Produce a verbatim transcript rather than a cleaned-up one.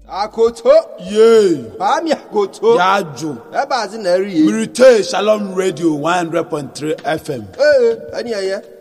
Akoto. Yay. Ami akoto. Yajo. Eba zi na eri ye. Mirite Shalom Radio one hundred point three F M. Eh, ani aye.